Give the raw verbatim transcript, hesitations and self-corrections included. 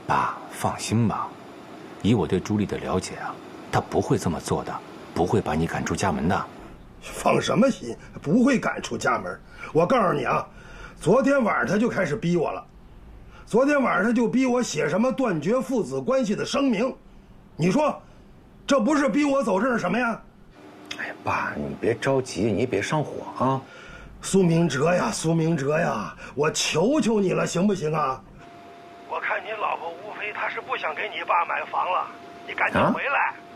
爸，放心吧，以我对朱莉的了解啊，她不会这么做的，不会把你赶出家门的。 放什么心？不会赶出家门。我告诉你啊，昨天晚上他就开始逼我了。昨天晚上他就逼我写什么断绝父子关系的声明，你说，这不是逼我走这是什么呀？ 哎呀，爸，你别着急，你也别上火啊。 苏明哲呀，苏明哲呀，我求求你了，行不行啊？我看你老婆吴飞她是不想给你爸买房了，你赶紧回来。啊